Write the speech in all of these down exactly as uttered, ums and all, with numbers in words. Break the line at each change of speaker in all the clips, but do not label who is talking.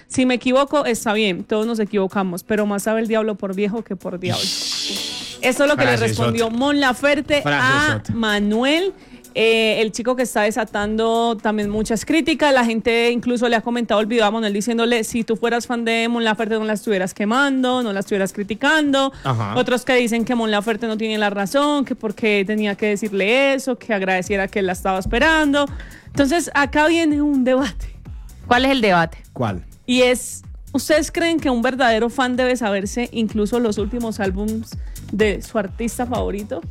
Si me equivoco, está bien, todos nos equivocamos, pero más sabe el diablo por viejo que por diablo. Eso es lo que
Frase
le respondió
sota.
Mon Laferte
Frase
a
sota.
Manuel. Eh, el chico que está desatando también muchas críticas. La gente incluso le ha comentado el video a Manuel diciéndole: si tú fueras fan de Mon Laferte no la estuvieras quemando, no la estuvieras criticando.
Ajá.
Otros que dicen que Mon Laferte no tiene la razón, que porque tenía que decirle eso, que agradeciera que él la estaba esperando. Entonces acá viene un debate.
¿Cuál es el debate?
¿Cuál?
Y es, ¿ustedes creen que un verdadero fan debe saberse incluso los últimos álbums de su artista favorito?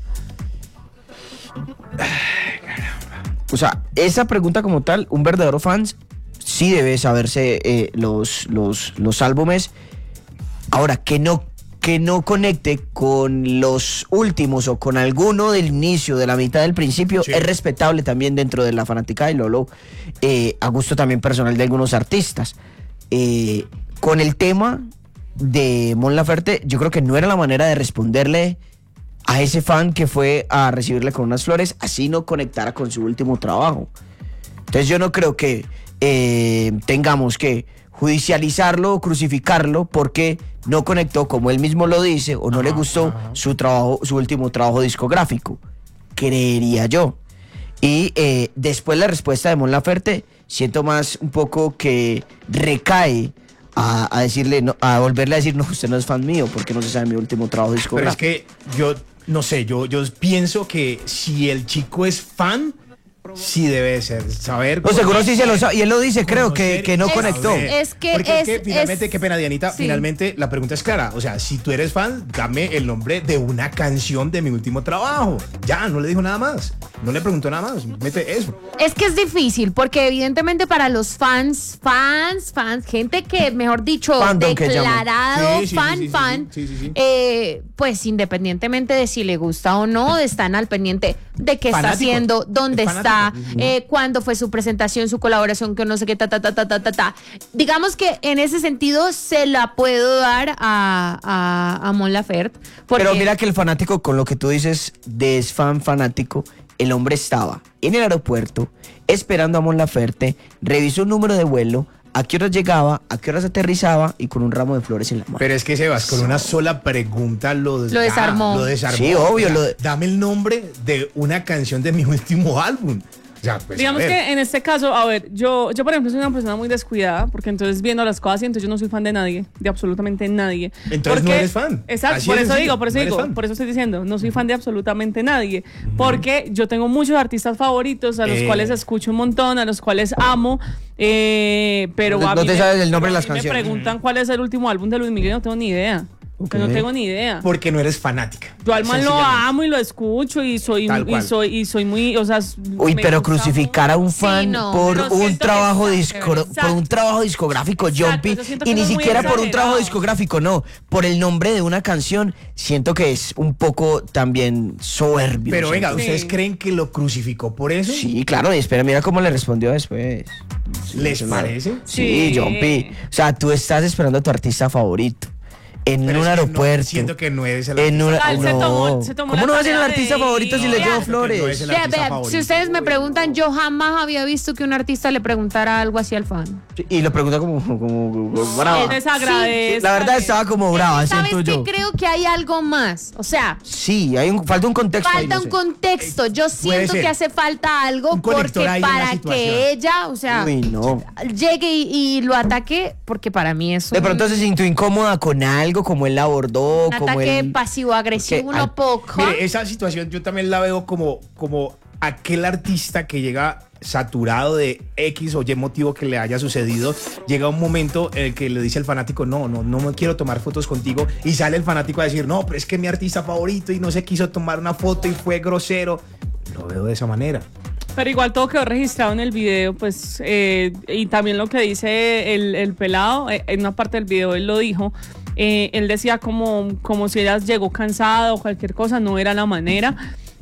O sea, esa pregunta como tal, un verdadero fan sí debe saberse eh, los, los, los álbumes. Ahora, que no, que no conecte con los últimos o con alguno del inicio, de la mitad del principio,
Sí.
es respetable también dentro de la fanática y Lolo, eh, a gusto también personal de algunos artistas. Eh, con el tema de Mon Laferte, yo creo que no era la manera de responderle a ese fan que fue a recibirle con unas flores, así no conectara con su último trabajo. Entonces yo no creo que eh, tengamos que judicializarlo o crucificarlo porque no conectó, como él mismo lo dice, o no
Ajá,
le gustó
ajá.
su trabajo, su último trabajo discográfico, creería yo. Y eh, después la respuesta de Mon Laferte, siento más un poco que recae a, a decirle, no, a volverle a decir, no, usted no es fan mío, porque no se sabe mi último trabajo
Pero
discográfico.
es que yo, no sé, yo, yo pienso que si el chico es fan, sí debe ser, saber...
No, seguro sí se lo sabe, y él lo dice, creo, que,
conocer
que no
y
conectó.
saber.
Es que
Porque
es-
que finalmente,
es-
qué pena, Dianita,
sí.
finalmente la pregunta es clara. O sea, si tú eres fan, dame el nombre de una canción de mi último trabajo. Ya, no le dijo nada más. No le preguntó nada más. Mete eso.
Es que es difícil, porque evidentemente para los fans, fans, fans, gente que, mejor dicho,
Fandom que llaman.
declarado
Sí, sí,
fan,
sí, sí, sí,
fan,
sí, sí, sí.
eh, pues independientemente de si le gusta o no, están al pendiente de qué está
Fanático.
haciendo, dónde
Es
está,
fanático.
eh, cuándo fue su presentación, su colaboración, que no sé qué, ta, ta, ta, ta, ta, ta, ta. Digamos que en ese sentido se la puedo dar a, a, a Mon Laferte. porque-
Pero mira que el fanático, con lo que tú dices de es fan fanático, el hombre estaba en el aeropuerto esperando a Mon Laferte, revisó un número de vuelo, a qué horas llegaba, a qué horas aterrizaba y con un ramo de flores en la mano.
Pero es que Sebas, con una sola pregunta lo,
Lo desarmó.
Lo desarmó.
Sí, obvio,
O sea,
lo de-
dame el nombre de una canción de mi último álbum. O sea, pues,
Digamos
a ver.
que en este caso, a ver, yo, yo por ejemplo soy una persona muy descuidada, porque entonces viendo las cosas, y entonces yo no soy fan de nadie, de absolutamente nadie.
Entonces
Porque-
no eres fan.
Exacto,
Así
por
de
eso
sencillo,
digo, por eso
no eres
digo,
fan.
por eso estoy diciendo, no soy fan de absolutamente nadie, porque yo tengo muchos artistas favoritos a los
Eh.
cuales escucho un montón, a los cuales amo, eh, pero
No-
a
no
mí
te
me-
sabes el nombre de
a
las
mí
canciones.
Me preguntan cuál es el último álbum de Luis Miguel, no tengo ni idea. O sea,
Ok.
no tengo ni idea.
Porque no eres fanática.
Yo al man lo
Sencillamente.
amo y lo escucho y soy
Tal
y
cual.
soy y soy muy, o sea,
Uy,
me
pero
gusta
crucificar a un
Sí,
fan
no.
por
Pero
un
siento que
trabajo
está
disco-
chévere.
por un
Exacto.
trabajo discográfico,
Exacto,
Jumpy,
yo siento que
y ni
eso es muy
siquiera por un trabajo
exagerado.
discográfico, no, por el nombre de una canción, siento que es un poco también soberbio.
Pero venga,
siento.
¿ustedes
Sí.
creen que lo crucificó por eso?
Sí, claro, y espera, mira cómo le respondió después.
¿Les
Sí,
parece?
Sí,
Sí.
Jumpy. O sea, tú estás esperando a tu artista favorito en
Pero
un
es que no-
aeropuerto.
siento que no es el
en
artista
una,
O sea, él se
no.
tomó- se tomó
¿Cómo
la
no va a ser el
tarea de
artista
ir.
favorito si le
Vea,
llevo
no es
flores?
el
Vea,
artista
vea,
favorito.
si ustedes me preguntan, yo jamás había visto que un artista le preguntara algo así al fan.
Y lo pregunta como, como, como brava.
Él desagradece.
La verdad estaba como brava,
¿Sabes
siento
qué?
yo.
Creo que hay algo más. O sea,
Sí, hay un, falta un contexto. ahí,
falta
no
un
sé.
contexto. Yo siento
ser.
que hace falta algo
Un
porque
conector ahí en la
para
situación.
que ella, o sea,
Uy, no.
llegue y, y lo ataque, porque para mí es un,
De pronto se sintió incómoda con algo, como él la abordó,
un
como
ataque
él...
pasivo-agresivo,
Porque
uno
al-
poco.
Mire, esa situación yo también la veo como, como aquel artista que llega saturado de X o Y motivo que le haya sucedido, llega un momento en el que le dice al fanático, no, no, no me quiero tomar fotos contigo, y sale el fanático a decir, no, pero es que es mi artista favorito y no se quiso tomar una foto y fue grosero. Lo veo de esa manera.
Pero igual todo quedó registrado en el video, pues, eh, y también lo que dice el, el pelado, eh, en una parte del video él lo dijo, eh, él decía como, como si ella llegó cansada o cualquier cosa, no era la manera,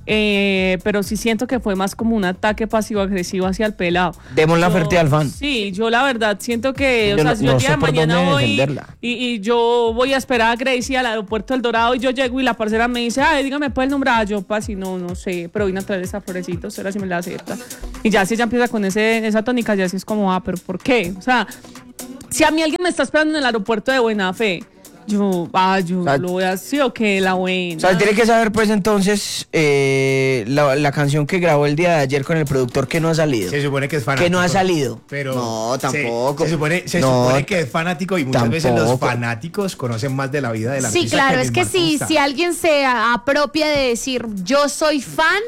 eh, pero sí siento que fue más como un ataque pasivo-agresivo hacia el pelado.
Demos la
Yo-
oferta al fan.
Sí, yo la verdad siento que, o
Yo
sea,
no-
si yo el
no
día
sé
de
por
mañana
dónde
voy
defenderla.
y, y yo voy a esperar a Gracie al aeropuerto del Dorado y yo llego y la parcera me dice, ay, dígame, ¿puede el nombre? Ah, yo, pa, si no, no sé, pero vine a traer esa florecita, ahora sí me la acepta. Y ya si ella empieza con ese, esa tónica, ya sí es como, ah, pero ¿por qué? O sea, Si a mí alguien me está esperando en el aeropuerto de Buena Fe, yo, ah, yo
O sea,
lo voy a decir, o que la buena.
O sea, tiene que saber pues entonces eh, la, la canción que grabó el día de ayer con el productor que no ha salido.
Se supone que es fanático.
Que no ha salido.
Pero
No, tampoco.
Se, se supone, se
No,
supone que es fanático y muchas veces los
tampoco.
fanáticos conocen más de la vida del
Sí,
artista.
claro,
el
es que
mismo
si,
artista.
si alguien se apropia de decir yo soy fan,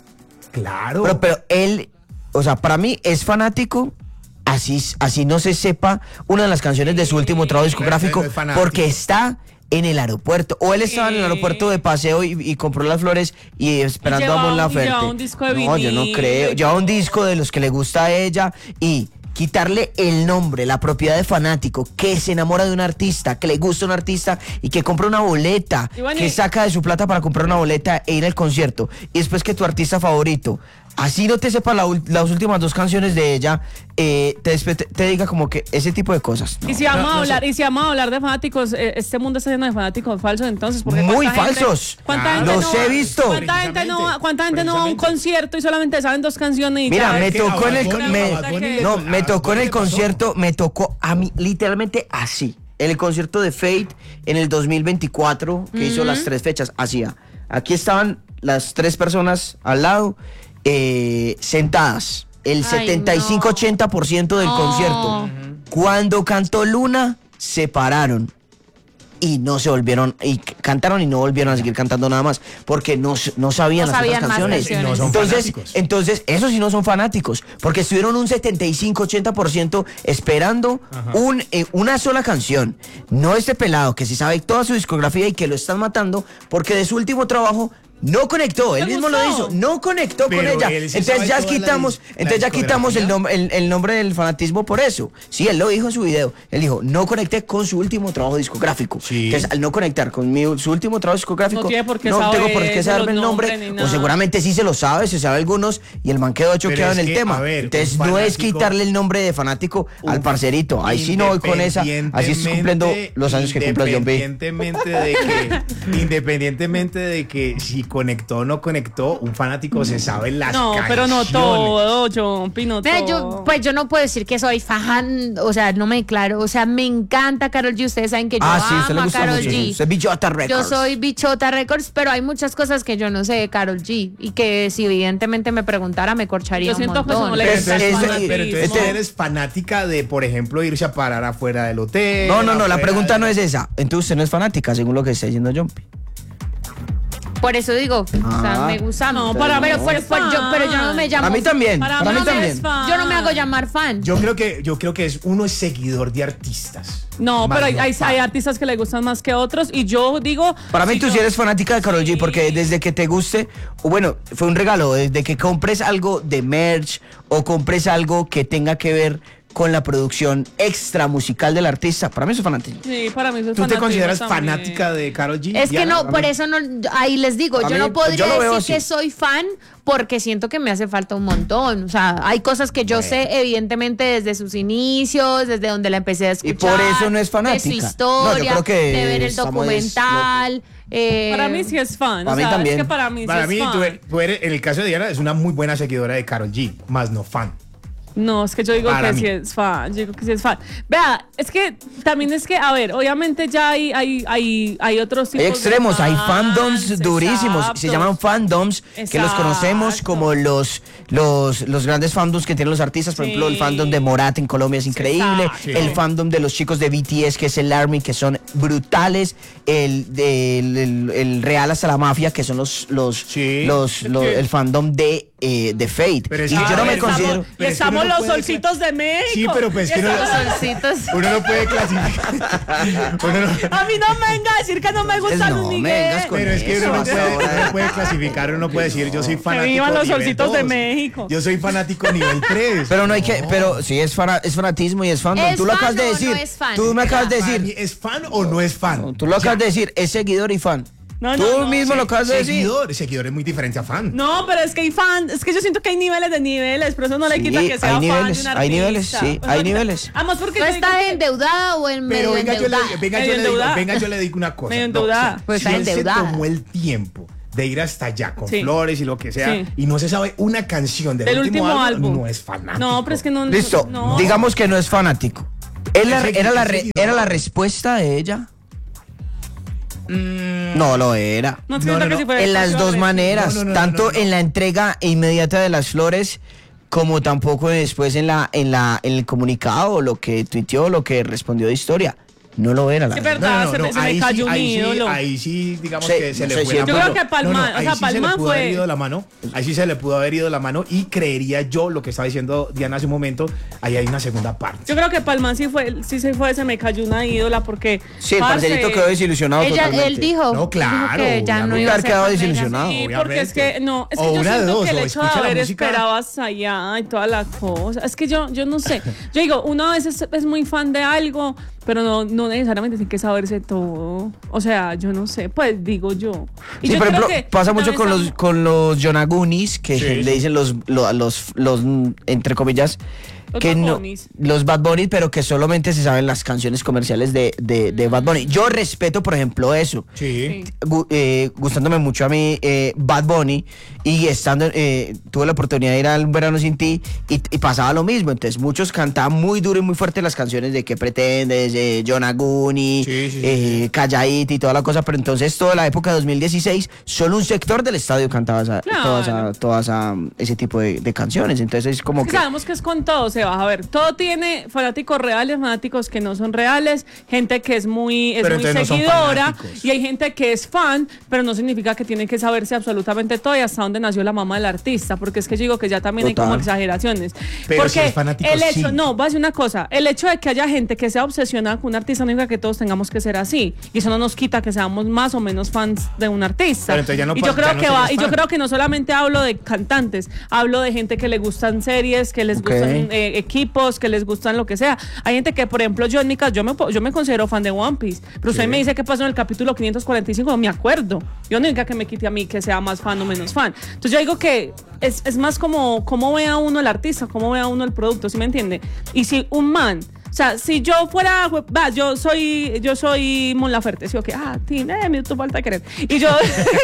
Claro.
Pero, pero él, o sea, para mí es fanático, así, así no se sepa una de las canciones de su último trabajo discográfico,
Pero es fanático.
porque está en el aeropuerto. O él estaba en el aeropuerto de paseo y, y compró las flores y esperando
llevaba
a Mon
un- y
Laferte.
llevaba un disco de
No, yo no
vinilo
creo.
y
Lleva un
todo.
disco de los que le gusta a ella y quitarle el nombre, la propiedad de fanático, que se enamora de un artista, que le gusta un artista y que compra una boleta,
Y bueno,
que
y-
saca de su plata para comprar una boleta e ir al concierto. Y después que tu artista favorito, así no te sepa la ul- las últimas dos canciones de ella, eh, te, despe- te, te diga como que ese tipo de cosas. No.
Y si vamos
No,
a
no
hablar,
sé.
y si vamos a hablar de fanáticos, eh, este mundo está lleno de fanáticos falsos, entonces, porque
Muy
¿cuánta gente-
falsos.
¿Cuánta
Claro.
gente
Los
no
he
va-
visto.
¿Cuánta gente no va, cuánta gente no va a un
Precisamente.
concierto y solamente saben dos canciones y
Mira,
ya?
me
es que
tocó
a
en el
Bad
con-
Bunny-
me-
a Bad Bunny le-
no,
a
me
Bad
tocó en
Bunny
el
le pasó.
concierto, me tocó a mí literalmente así. En el concierto de Fate en el dos mil veinticuatro, que hizo las tres fechas, hacía. Aquí estaban las tres personas al lado, eh, sentadas. El
Ay,
setenta y cinco
no.
ochenta por ciento del
No.
concierto. Cuando cantó Luna, se pararon. Y no se volvieron, y c- cantaron y no volvieron a seguir cantando nada más, porque no, s- no sabían
No
las
sabían
otras
más
canciones.
canciones.
No son
entonces,
fanáticos.
entonces, esos sí no son fanáticos, porque estuvieron un setenta y cinco ochenta por ciento esperando un, eh, una sola canción. No este pelado que se sabe toda su discografía y que lo están matando, porque de su último trabajo no conectó, él
¿Te
mismo lo
gustó?
hizo, no conectó con
Pero
ella.
él sí
Entonces
sabe
ya
toda la
quitamos,
dis- la
entonces ya quitamos el,
discografía.
nom- el, el nombre del fanatismo por eso. Sí, él lo dijo en su video. Él dijo, no conecté con su último trabajo discográfico.
Sí.
Entonces, al no conectar con mi, su último trabajo discográfico,
No tiene por qué
no
saber
tengo por qué
de
saberme
los
el nombre.
nombres ni
O
nada.
seguramente sí se lo sabe, se sabe algunos, y el man quedó choqueado
es
en el
que,
tema.
a ver,
Entonces
un
no es
fanático-
quitarle el nombre de fanático al
Uf,
parcerito. Ahí sí no voy con esa. Así es cumpliendo
Independientemente-
los años que cumpla John B.
Independientemente de que, independientemente de que si conectó o no conectó, un fanático se sabe las
No,
canciones.
pero no todo, John, Pino,
mira,
todo.
yo, pues yo no puedo decir que soy fan, o sea, no me declaro, o sea, me encanta Karol G, ustedes saben que yo
Ah, sí, usted le
amo a
gusta
Karol
mucho.
G.
Usted es Bichota
Yo
Records.
soy Bichota Records, pero hay muchas cosas que yo no sé de Karol G y que si evidentemente me preguntara me corcharía
Yo
un
siento que eso
montón.
no le
Pero
gusta
entonces,
el
Eso-
fanatismo.
pero entonces
este-
tú eres fanática de, por ejemplo, irse a parar afuera del hotel.
No, no, no, la
afuera
pregunta
de-
no es esa. Entonces usted no es fanática, según lo que está diciendo Jumpy.
Por eso digo, o sea,
Ah.
me gusta.
No, para
pero,
mí
pero,
es
pero yo, pero yo no me llamo.
Para mí también,
Para
para,
mí
mí
no
también.
es fan.
Yo no me hago llamar fan.
Yo creo que, yo creo que es uno es seguidor de artistas.
No,
Más
pero hay,
no
hay,
fan.
hay artistas que le gustan más que otros y yo digo...
Para mí
si
tú
yo-
sí eres fanática de Karol G, porque desde que te guste, o bueno, fue un regalo, desde que compres algo de merch o compres algo que tenga que ver con la producción extra musical del artista, para mí eso es fanatismo.
Sí, para mí eso es
¿Tú te
fanatismo
consideras
también.
fanática de Karol G?
Es que
Diana?
no, por eso no, ahí les digo,
Para
yo
mí,
no podría
yo lo veo
decir que
así.
soy fan porque siento que me hace falta un montón. O sea, hay cosas que yo
Bueno.
sé evidentemente desde sus inicios, desde donde la empecé a escuchar.
Y por eso no es
De
fanática.
su
No, yo
historia,
creo que
de ver el
estamos
documental. eh,
Para mí sí es fan.
Para
o
mí
sea,
también.
Es que para mí
Para
sí
mí,
es fan.
tú eres, tú eres- en el caso de Diana, es una muy buena seguidora de Karol G, más no fan.
No, es que yo digo
Para
que
mí.
sí es fan. Yo digo que sí es fan. Vea, es que también es que, a ver, obviamente ya hay, hay, hay, hay otros tipos
Hay extremos,
de
hay
fans,
fandoms durísimos, se
exacto.
llaman fandoms, que los conocemos
Exacto.
como los, los, los grandes fandoms que tienen los artistas, por
Sí.
ejemplo, el fandom de Morat en Colombia es increíble,
Exacto.
el fandom de los chicos de B T S, que es el ARMY, que son brutales, el, de- el, el- el Real hasta la Mafia, que son los, los,
Sí.
los,
Es
los-
que-
el fandom de, eh, de Fate.
Pero es
y
que-
yo no
a
me
ver,
considero...
Estamos, y
pero es que
estamos
uno no
los
puede-
solcitos de México.
Sí, pero pues
Y
que no-
estamos-
Solcitos.
Uno no puede clasificar. Uno no-
A mí no me venga a decir que no me gusta
No,
Luis
me
Miguel.
vengas con
Pero es que uno no,
eso,
puede,
ahora.
uno no puede clasificar, uno no puede decir yo soy fanático.
vivan los
nivel
solcitos de
dos.
México.
Yo soy fanático nivel tres.
Pero no hay que, pero sí es, fana- es fanatismo y es fandom.
¿Es
Tú lo
fan
acabas de
o no
decir.
es fan?
Tú me acabas de
Para
decir.
mí, ¿es fan o no es fan?
Tú lo acabas de decir, es seguidor y fan.
No,
Tú
no, no,
mismo
sí,
lo acabas de decir.
Seguidor, seguidor es muy diferente a fan.
No, pero es que hay fan, es que yo siento que hay niveles de niveles, pero eso no le
Sí,
quita que sea
hay
fan
niveles,
de un
hay
artista.
niveles, sí, hay niveles.
Además, porque
¿No
yo digo
está
que-
endeudada o en
Pero
medio
venga yo, le,
endeudada?
venga, yo
Medio
le digo,
endeudada.
venga, yo le digo una cosa.
Medio
No,
endeudada.
o sea,
Pues
si
está
él se
endeudada.
tomó el tiempo de ir hasta allá con
Sí.
flores y lo que sea,
Sí.
y no se sabe una canción del,
Del último álbum.
no es fanático.
No, pero es que no.
Listo,
no.
digamos que no es fanático. ¿Era,
Ese-
era, la,
ese
re-
seguidor.
¿Era la respuesta de ella?
Mm,
No lo era.
No,
No,
siento
no,
que
no.
si fuera
En las
exclusivo
dos
agresivo.
maneras,
No, no, no,
tanto
no, no.
en la entrega inmediata de las flores como tampoco después en la en la en el comunicado, lo que tuiteó, lo que respondió de historia. No lo era la
Sí,
verdad.
verdad. se me- se me
ahí
cayó
sí,
un
ahí sí,
ídolo.
ahí sí, digamos
Sí,
que se
no
le
sé
fue
si-
la
Yo
mano.
creo que Palma- o
ahí
sea,
sí se le
Palma
pudo haber
fue-
ido la mano. Ahí sí se le pudo haber ido la mano y creería yo lo que estaba diciendo Diana hace un momento, ahí hay una segunda parte.
Yo creo que Palman sí fue, sí se fue, se me cayó una ídola porque.
Sí, el
parce,
parcerito quedó desilusionado
Ella,
totalmente.
él dijo,
No, claro,
dijo que ya no
obviamente.
iba a ser
Quedado
fan de ella.
desilusionado.
Sí,
obviamente.
porque es que no, es que
O
yo
una de
siento
dos,
que el
o
hecho de
escucha la
haber
música.
esperado hasta allá y toda la cosa, es que yo, yo no sé. Yo digo, uno a veces es muy fan de algo, pero no, no necesariamente tiene que saberse todo. O sea, yo no sé, pues digo yo. Y
Sí,
yo
por
creo
ejemplo,
que
pasa mucho
también
con los
estamos-
con los Yonagunis, que
Sí,
le
sí.
dicen los, los, los, los, mm, entre comillas,
Los
que
Bad
no,
Bunnies.
los Bad Bunny, pero que solamente se saben las canciones comerciales de, de, de Bad Bunny. Yo respeto, por ejemplo, eso.
Sí.
Sí.
Gu- eh, gustándome mucho a mí eh, Bad Bunny y estando eh, tuve la oportunidad de ir al Verano Sin Ti y, y pasaba lo mismo, entonces muchos cantaban muy duro y muy fuerte las canciones de ¿Qué pretendes? Eh, Yonaguni,
Sí, sí, sí,
eh, Calladita y toda la cosa, pero entonces toda la época de dos mil dieciséis solo un sector del estadio cantaba esa,
Claro.
toda esa, toda esa- ese tipo de, de canciones, entonces es como
Es que
que...
sabemos que es con todo, se va a ver. Todo tiene fanáticos reales, fanáticos que no son reales, gente que es muy, es
Pero
muy
entonces no son
seguidora,
fanáticos.
y hay gente que es fan, pero no significa que tiene que saberse absolutamente todo y hasta dónde nació la mamá del artista, porque es que yo digo que ya también hay
Total.
como exageraciones.
Pero si
porque
es fanático,
el hecho,
sí.
no, voy a decir una cosa, el hecho de que haya gente que sea obsesionada con un artista no significa que todos tengamos que ser así, y eso no nos quita que seamos más o menos fans de un artista.
Pero entonces ya no
y
pa-
yo creo
ya no
que
serías
va, y yo
fan.
creo que no solamente hablo de cantantes, hablo de gente que le gustan series, que les
Ok.
gustan eh, equipos, que les gustan lo que sea. Hay gente que, por ejemplo, yo en mi caso, yo me, po- yo me considero fan de One Piece, pero usted
Sí.
me dice qué pasó en el capítulo quinientos cuarenta y cinco, no me acuerdo. Yo no diga que me quite a mí que sea más fan o menos fan. Entonces yo digo que es, es más como cómo ve a uno el artista, cómo ve a uno el producto, ¿sí me entiende? Y si un man... O sea, si yo fuera, va, yo soy, yo soy Mon Laferte, sí o qué, ah, Tina, eh, me tu falta de querer. Y yo,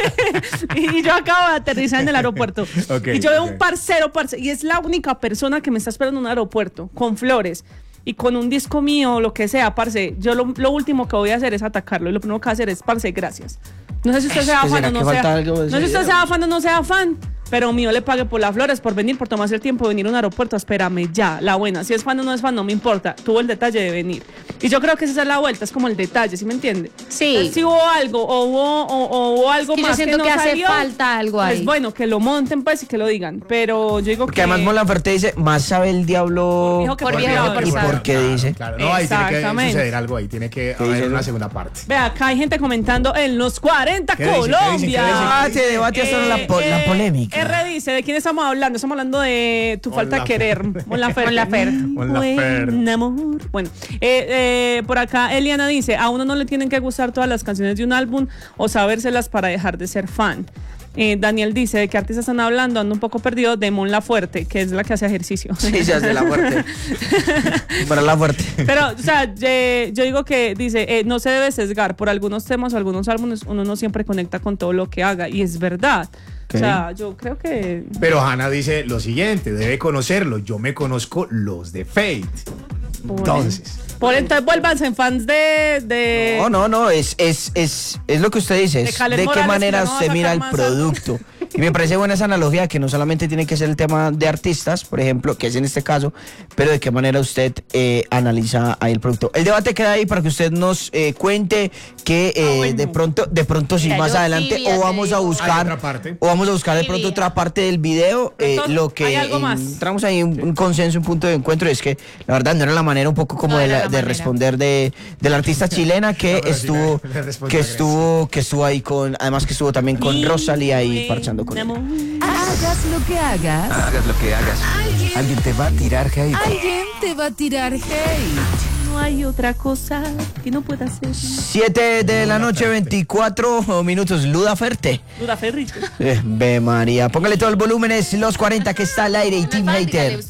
y yo acabo de aterrizar en el aeropuerto.
Ok,
y yo veo
ok.
un parcero, parcero, y es la única persona que me está esperando en un aeropuerto, con flores. Y con un disco mío o lo que sea, parce, yo lo, lo último que voy a hacer es atacarlo. Y lo primero que voy a hacer es, parce, gracias. No sé si usted sea
que
fan
será
o no
que
sea.
falta algo de
No sé
ese
si usted
video.
sea fan o no sea fan. Pero mío le pague por las flores, por venir, por tomarse el tiempo de venir a un aeropuerto. Espérame ya, la buena. Si es fan o no es fan, no me importa. Tuvo el detalle de venir. Y yo creo que esa es la vuelta, es como el detalle, ¿sí me entiende?
Sí.
Entonces, si hubo algo o hubo, o, o hubo algo
que yo
más
siento
no
que hace
salió,
falta algo ahí.
pues bueno, que lo monten pues y que lo digan. Pero yo digo
Porque
que...
además Mon Laferte dice, más sabe el diablo...
Dijo que
Por
por
viejo
diablo.
que por
¿Y
sabe.
por qué
Claro,
dice?
Claro, no, ahí tiene que
Exactamente.
suceder algo, ahí tiene que
¿Qué
haber
dice
una
eso?
segunda parte.
Ve, acá hay gente comentando en los cuarenta
¿Qué dice? ¿Qué dice?
Colombia.
¿Qué dice?
Ah, ese debate hasta la, po- la
Eh,
polémica.
R dice, ¿de quién estamos hablando? Estamos hablando de tu
Mon
falta de
Laferte.
querer. Mon Laferte.
Mon Laferte.
Mon Laferte.
Buen amor. Bueno, eh, eh, por acá Eliana dice, a uno no le tienen que gustar todas las canciones de un álbum o sabérselas para dejar de ser fan. Eh, Daniel dice, ¿de qué artistas están hablando? Ando un poco perdido, de Mon Laferte, que es la que hace ejercicio.
Sí, se hace la fuerte. Para la fuerte.
Pero, o sea, ye- yo digo que dice, eh, no se debe sesgar por algunos temas o algunos álbumes, uno no siempre conecta con todo lo que haga, y es verdad.
Ok.
O sea, yo creo que...
Pero Hannah dice lo siguiente, debe conocerlo. Yo me conozco los de Fate. Entonces,
Por entonces vuélvanse fans de... de
No, no, no, es, es, es, es lo que usted dice,
De
es
Khaled
de qué
Morales,
manera
que no va a
usted mira
sacar
el
más
producto. Y me parece buena esa analogía, que no solamente tiene que ser el tema de artistas, por ejemplo, que es en este caso, pero de qué manera usted eh, analiza ahí el producto. El debate queda ahí para que usted nos eh, cuente que eh,
Ah, bueno.
de pronto, de pronto sí,
Mira,
más
yo
adelante,
tibia
o
te
vamos a
digo.
buscar,
Hay otra parte.
o vamos a buscar de pronto
Tibia.
otra parte del video, eh,
Entonces,
lo que
hay algo más.
entramos ahí un, un consenso, un punto de encuentro, es que la verdad no era la manera un poco como
No
de,
era
la-
la
de
manera.
responder de, de la artista chilena que
No, pero sí
estuvo,
le- le respondió
que
agresivo.
estuvo, que estuvo ahí con, además que estuvo también con Rosalía ahí parchando con ella.
Hagas lo que hagas,
Hagas lo que hagas. Alguien te va a tirar hate.
alguien te va a tirar hate.
No hay otra cosa que no pueda hacer.
siete de la noche, veinticuatro minutos. Luda Ferte.
Duda Ferri.
Eh, ve María, póngale todo el volumen, es los cuarenta que está al aire y Team
Fácil,
Hater.
dale,